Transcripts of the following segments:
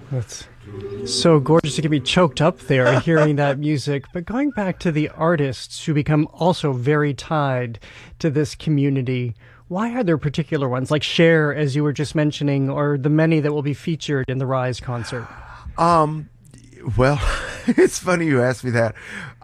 That's so gorgeous. You can be choked up there hearing that music. But going back to the artists who become also very tied to this community, why are there particular ones like Cher, as you were just mentioning, or the many that will be featured in the Rise concert? Well, it's funny you asked me that.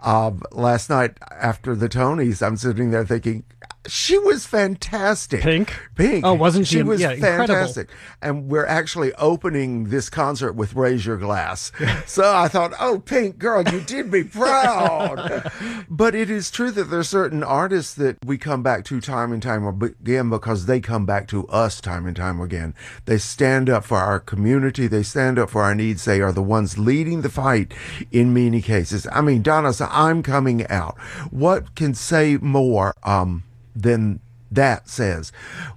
Last night after the Tonys, I'm sitting there thinking, she was fantastic. Pink? Pink. Oh, wasn't she? She was Yeah, fantastic. incredible. And we're actually opening this concert with Raise Your Glass. So I thought, oh, Pink, girl, you did me proud. But it is true that there are certain artists that we come back to time and time again because they come back to us time and time again. They stand up for our community. They stand up for our needs. They are the ones leading the fight in many cases. I mean, Donna, so I'm coming out. What can say more than that says?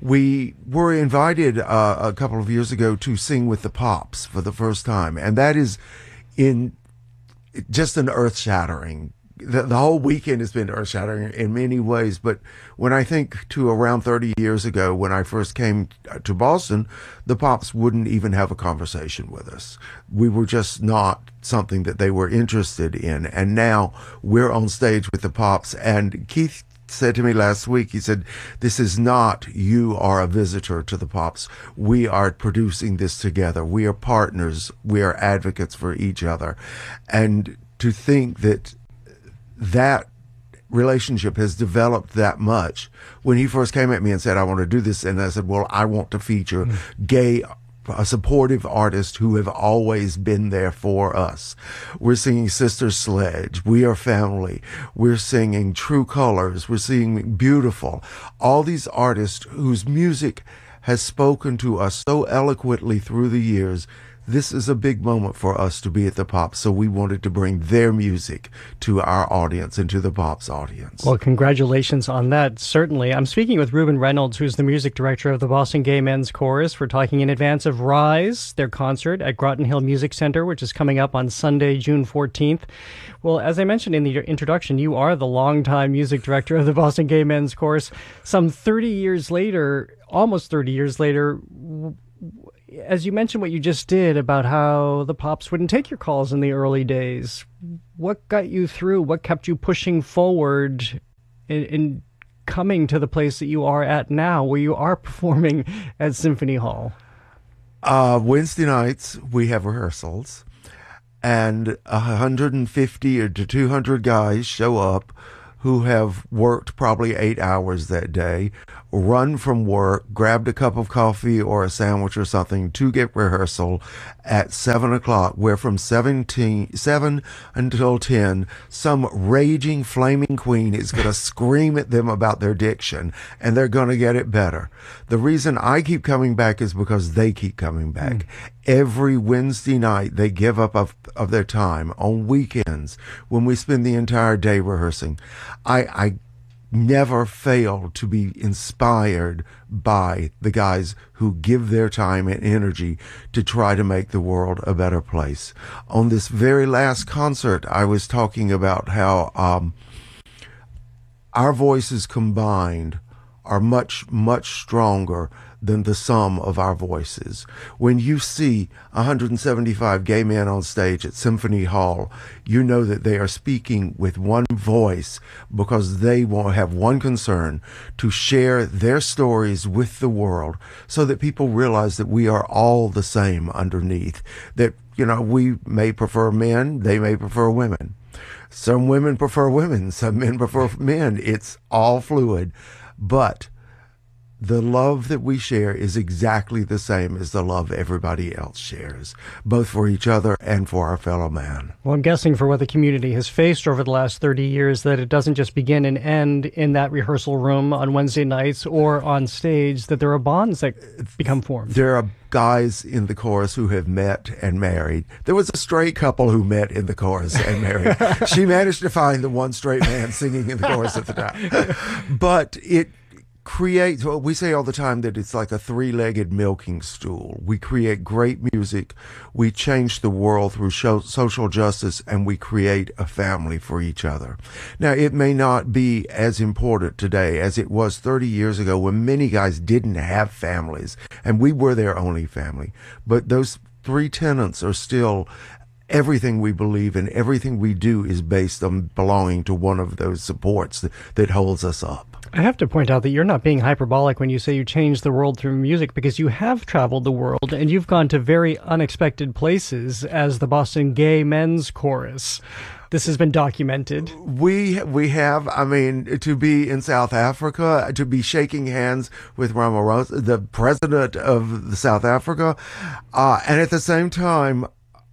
We were invited a couple of years ago to sing with the Pops for the first time, and that is in just an earth-shattering. The whole weekend has been earth-shattering in many ways, but when I think to around 30 years ago when I first came to Boston, the Pops wouldn't even have a conversation with us. We were just not something that they were interested in, and now we're on stage with the Pops, and Keith said to me last week, he said, this is not you are a visitor to the Pops. We are producing this together. We are partners. We are advocates for each other. And to think that that relationship has developed that much. When he first came at me and said, I want to do this, and I said, well, I want to feature gay supportive artists who have always been there for us. We're singing Sister Sledge, We Are Family, we're singing True Colors, we're singing Beautiful. All these artists whose music has spoken to us so eloquently through the years. This is a big moment for us to be at the Pops, so we wanted to bring their music to our audience and to the Pops audience. Well, congratulations on that, certainly. I'm speaking with Ruben Reynolds, who's the music director of the Boston Gay Men's Chorus. We're talking in advance of Rise, their concert at Groton Hill Music Center, which is coming up on Sunday, June 14th. Well, as I mentioned in the introduction, you are the longtime music director of the Boston Gay Men's Chorus. Some 30 years later, almost 30 years later, as you mentioned what you just did about how the Pops wouldn't take your calls in the early days, what got you through? What kept you pushing forward in coming to the place that you are at now, where you are performing at Symphony Hall? Wednesday nights, we have rehearsals, and 150 to 200 guys show up who have worked probably 8 hours that day, run from work, grabbed a cup of coffee or a sandwich or something to get rehearsal at 7 o'clock, where from 7 until 10, some raging flaming queen is going to scream at them about their diction, and they're going to get it better. The reason I keep coming back is because they keep coming back. Every Wednesday night, they give up of their time. On weekends, when we spend the entire day rehearsing, I never fail to be inspired by the guys who give their time and energy to try to make the world a better place. On this very last concert, I was talking about how our voices combined are much, much stronger than the sum of our voices. When you see 175 gay men on stage at Symphony Hall, you know that they are speaking with one voice because they will have one concern: to share their stories with the world so that people realize that we are all the same underneath. That, you know, we may prefer men, they may prefer women. Some women prefer women, some men prefer men. It's all fluid. But the love that we share is exactly the same as the love everybody else shares, both for each other and for our fellow man. Well, I'm guessing for what the community has faced over the last 30 years, that it doesn't just begin and end in that rehearsal room on Wednesday nights or on stage, that there are bonds that become formed. There are guys in the chorus who have met and married. There was a straight couple who met in the chorus and married. She managed to find the one straight man singing in the chorus at the time. But it creates, well, we say all the time that it's like a three-legged milking stool. We create great music, we change the world through social justice, and we create a family for each other. Now, it may not be as important today as it was 30 years ago when many guys didn't have families, and we were their only family. But those three tenets are still everything we believe in, everything we do is based on belonging to one of those supports that holds us up. I have to point out that you're not being hyperbolic when you say you changed the world through music, because you have traveled the world and you've gone to very unexpected places as the Boston Gay Men's Chorus. This has been documented. We have, I mean, to be in South Africa, to be shaking hands with Ramaphosa, the president of South Africa, and at the same time,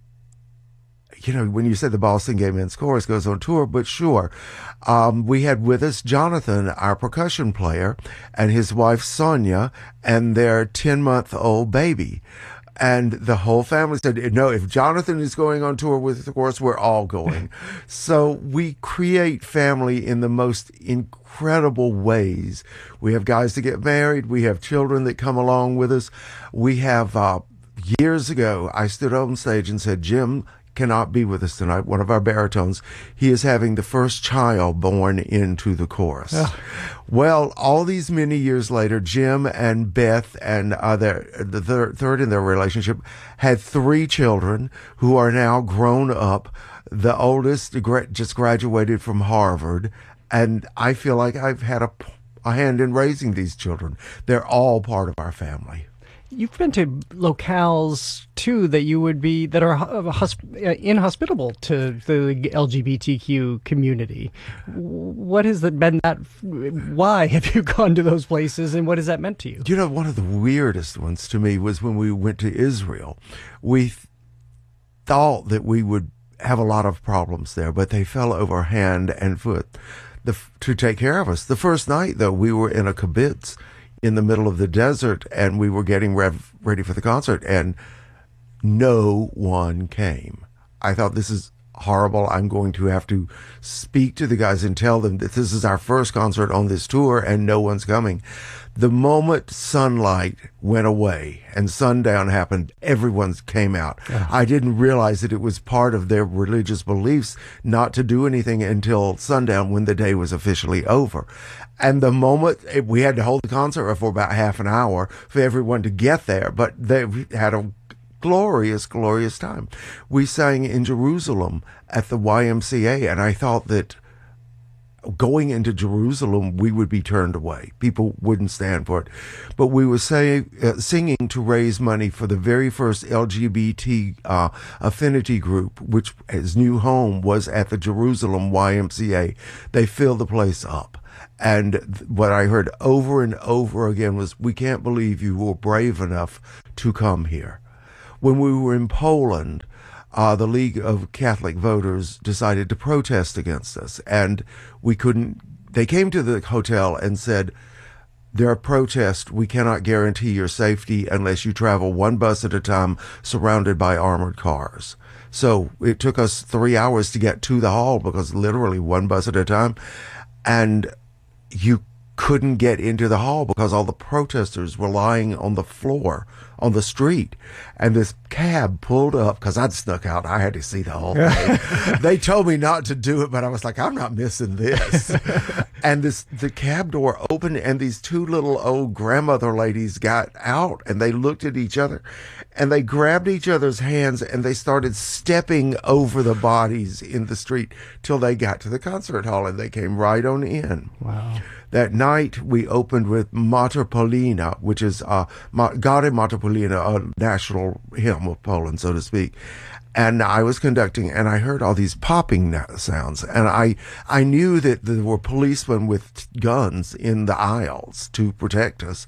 you know, when you said the Boston Gay Men's Chorus goes on tour, but sure. We had with us Jonathan, our percussion player, and his wife Sonia, and their 10-month-old baby. And the whole family said, no, if Jonathan is going on tour with the chorus, we're all going. So we create family in the most incredible ways. We have guys that get married. We have children that come along with us. We have, years ago, I stood on stage and said, Jim cannot be with us tonight, one of our baritones. He is having the first child born into the chorus. Well, all these many years later, Jim and Beth and the third in their relationship had 3 children who are now grown up. The oldest just graduated from Harvard, and I feel like I've had a hand in raising these children. They're all part of our family. You've been to locales too that are inhospitable to the LGBTQ community. What has been that? Why have you gone to those places, and what has that meant to you? You know, one of the weirdest ones to me was when we went to Israel. We thought that we would have a lot of problems there, but they fell over hand and foot to take care of us. The first night, though, we were in a kibbutz in the middle of the desert, and we were getting ready for the concert, and no one came. I thought, this is horrible. I'm going to have to speak to the guys and tell them that this is our first concert on this tour and no one's coming. The moment sunlight went away and sundown happened, everyone came out. I didn't realize that it was part of their religious beliefs not to do anything until sundown, when the day was officially over. And the moment we had to hold the concert for about half an hour for everyone to get there, but they had a glorious, glorious time. We sang in Jerusalem at the YMCA, and I thought that going into Jerusalem, we would be turned away. People wouldn't stand for it. But we were singing to raise money for the very first LGBT affinity group, which his new home was at the Jerusalem YMCA. They filled the place up. And what I heard over and over again was, we can't believe you were brave enough to come here. When we were in Poland, the League of Catholic Voters decided to protest against us, and we couldn't. They came to the hotel and said, there are protests. We cannot guarantee your safety unless you travel one bus at a time surrounded by armored cars. So it took us 3 hours to get to the hall, because literally one bus at a time. And you couldn't get into the hall because all the protesters were lying on the floor on the street. And this cab pulled up, because I'd snuck out. I had to see the whole thing. They told me not to do it, but I was like, I'm not missing this. And the cab door opened, and these 2 little old grandmother ladies got out, and they looked at each other, and they grabbed each other's hands, and they started stepping over the bodies in the street till they got to the concert hall, and they came right on in. Wow. That night, we opened with Mater Polina, which is Gare Mater Polina, a national hymn of Poland, so to speak. And I was conducting, and I heard all these popping sounds. And I knew that there were policemen with guns in the aisles to protect us.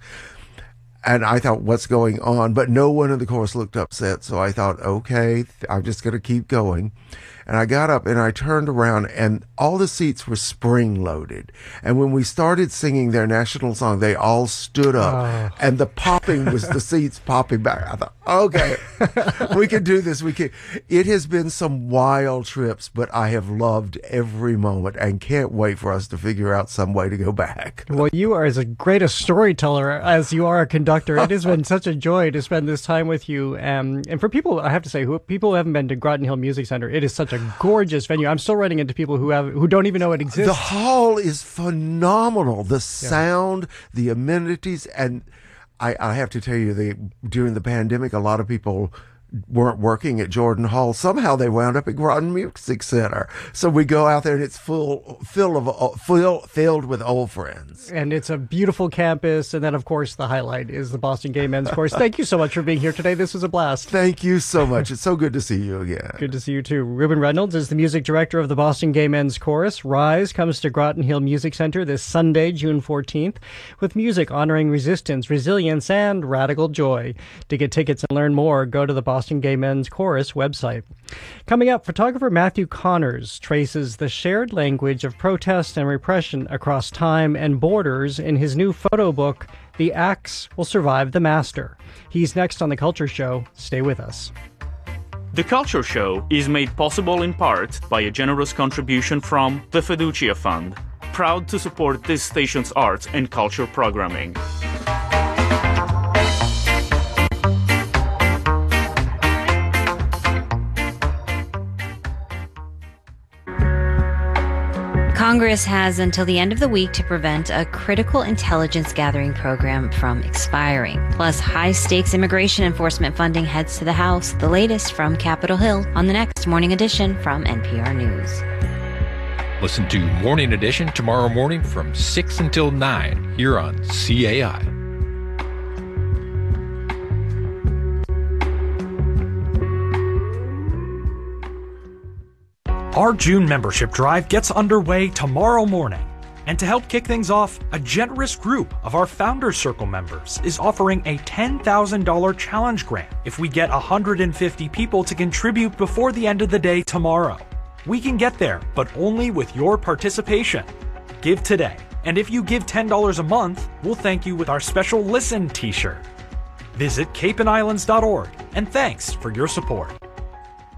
And I thought, what's going on? But no one in the chorus looked upset. So I thought, okay, I'm just going to keep going. And I got up and I turned around, and all the seats were spring loaded. And when we started singing their national song, they all stood up, and the popping was the seats popping back. I thought, okay, we can do this. It has been some wild trips, but I have loved every moment and can't wait for us to figure out some way to go back. Well, you are as great a storyteller as you are a conductor. It has been such a joy to spend this time with you. And for people, I have to say, people who haven't been to Groton Hill Music Center, it is such a gorgeous venue. I'm still running into people who don't even know it exists. The hall is phenomenal. The sound, the amenities, and I have to tell you, during the pandemic, a lot of people weren't working at Jordan Hall. Somehow they wound up at Groton Music Center. So we go out there and it's filled with old friends. And it's a beautiful campus. And then, of course, the highlight is the Boston Gay Men's Chorus. Thank you so much for being here today. This was a blast. Thank you so much. It's so good to see you again. Good to see you, too. Ruben Reynolds is the music director of the Boston Gay Men's Chorus. Rise comes to Groton Hill Music Center this Sunday, June 14th, with music honoring resistance, resilience, and radical joy. To get tickets and learn more, go to the Boston Gay Men's Chorus website. Coming up, photographer Matthew Connors traces the shared language of protest and repression across time and borders in his new photo book, The Axe Will Survive the Master. He's next on The Culture Show. Stay with us. The Culture Show is made possible in part by a generous contribution from the Fiducia Fund, proud to support this station's arts and culture programming. Congress has until the end of the week to prevent a critical intelligence gathering program from expiring. Plus, high-stakes immigration enforcement funding heads to the House. The latest from Capitol Hill on the next Morning Edition from NPR News. Listen to Morning Edition tomorrow morning from 6 until 9 here on CAI. Our June membership drive gets underway tomorrow morning. And to help kick things off, a generous group of our Founders Circle members is offering a $10,000 challenge grant if we get 150 people to contribute before the end of the day tomorrow. We can get there, but only with your participation. Give today. And if you give $10 a month, we'll thank you with our special Listen t-shirt. Visit capeandislands.org, and thanks for your support.